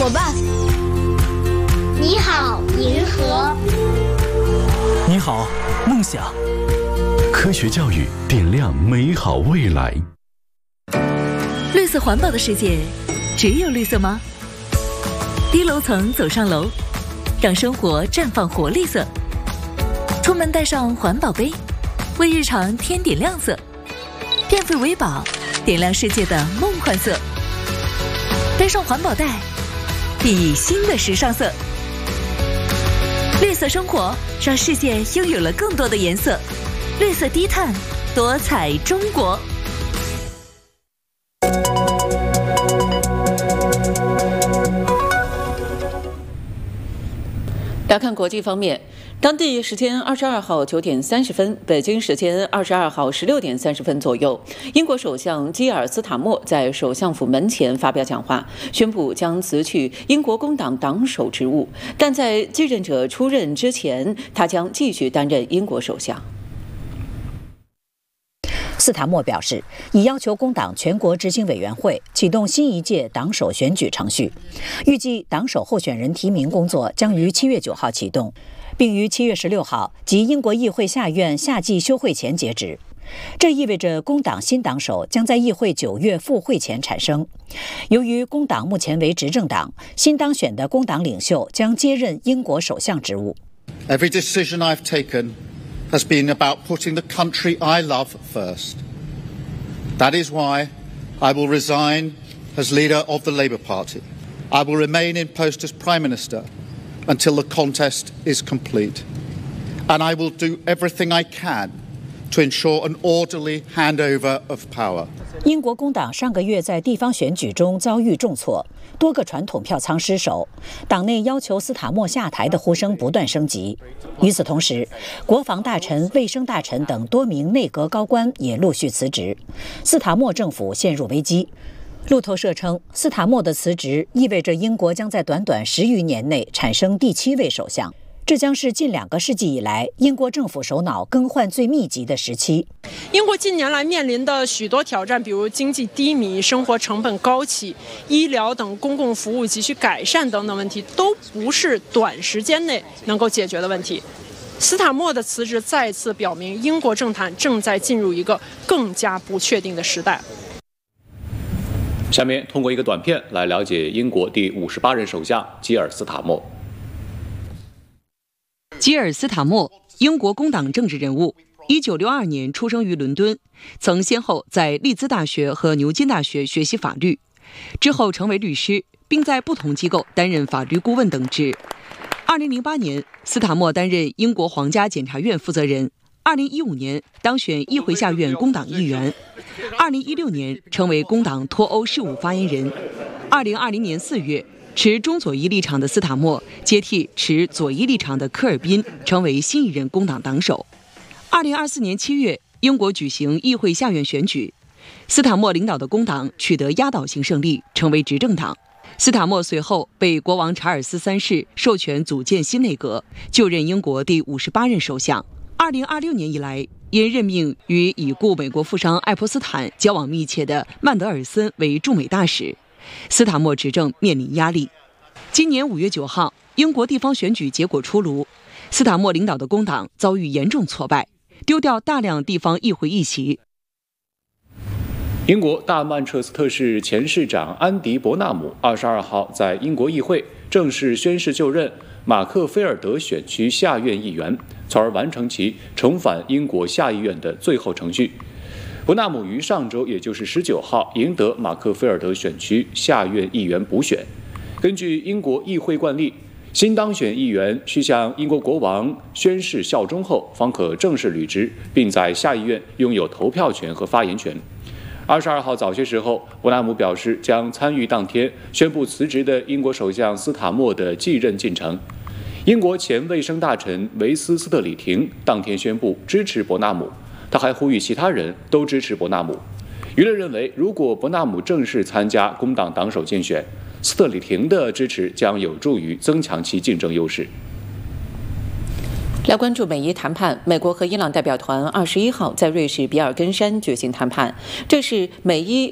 伙伴。你好，银河。 你好，梦想。 科学教育点亮美好未来。 绿色环保的世界，只有绿色吗？低楼层走上楼，让生活绽放活力色。出门带上环保杯，为日常添点亮色。变废为宝，点亮世界的梦幻色。背上环保袋，熠熠新的时尚色。绿色生活，让世界拥有了更多的颜色。绿色低碳，多彩中国。 来看国际方面，当地时间22号9点30分，北京时间22号16点30分左右，英国首相基尔斯塔默在首相府门前发表讲话，宣布将辞去英国工党党首职务，但在继任者出任之前，他将继续担任英国首相。 斯塔默表示，已要求工党全国执行委员会启动新一届党首选举程序，预计党首候选人提名工作将于7月9号启动，并于7月16号及英国议会下院夏季休会前截止。这意味着工党新党首将在议会9月复会前产生。由于工党目前为执政党，新当选的工党领袖将接任英国首相职务。 Every decision I've taken has been about putting the country I love first. That is why I will resign as leader of the Labour Party. I will remain in post as Prime Minister until the contest is complete. And I will do everything I can to ensure an orderly handover of power. 英国工党上个月在地方选举中遭遇重挫，多个传统票仓失守，党内要求斯塔默下台的呼声不断升级。与此同时，国防大臣、卫生大臣等多名内阁高官也陆续辞职，斯塔默政府陷入危机。路透社称，斯塔默的辞职意味着英国将在短短10余年内产生第7位首相。这将是近2个世纪以来英国政府首脑更换最密集的时期。 英国近年来面临的许多挑战，比如经济低迷、生活成本高企、医疗等公共服务急需改善等等问题，都不是短时间内能够解决的问题。斯塔默的辞职再次表明，英国政坛正在进入一个更加不确定的时代。 下面通过一个短片来了解英国第58任首相基尔斯塔默。 基尔斯塔默，英国工党政治人物，1962年出生于伦敦，曾先后在利兹大学和牛津大学学习法律，之后成为律师，并在不同机构担任法律顾问等职。2008年，斯塔默担任英国皇家检察院负责人；2015年当选议会下院工党议员；2016年成为工党脱欧事务发言人；2020年4月。持中左翼立场的斯塔默接替持左翼立场的科尔宾，成为新一任工党党首。2024年7月，英国举行议会下院选举，斯塔默领导的工党取得压倒性胜利，成为执政党。斯塔默随后被国王查尔斯3世授权组建新内阁，就任英国第58任首相。2026年以来，因任命与已故美国富商爱泼斯坦交往密切的曼德尔森为驻美大使。斯塔默执政面临压力。今年5月9号，英国地方选举结果出炉，斯塔默领导的工党遭遇严重挫败，丢掉大量地方议会议席。 英国大曼彻斯特市前市长安迪·伯纳姆22号在英国议会正式宣誓就任马克菲尔德选区下院议员，从而完成其重返英国下议院的最后程序。伯纳姆于上周，也就是19号，赢得马克菲尔德选区下院议员补选。根据英国议会惯例，新当选议员需向英国国王宣誓效忠后，方可正式履职，并在下议院拥有投票权和发言权。22号早些时候，伯纳姆表示将参与当天宣布辞职的英国首相斯塔默的继任进程。英国前卫生大臣维斯斯特里廷当天宣布支持伯纳姆。他还呼吁其他人都支持伯纳姆。舆论认为，如果伯纳姆正式参加工党党首竞选，斯特里廷的支持将有助于增强其竞争优势。 来关注美伊谈判，美国和伊朗代表团21号在瑞士比尔根山举行谈判，这是美伊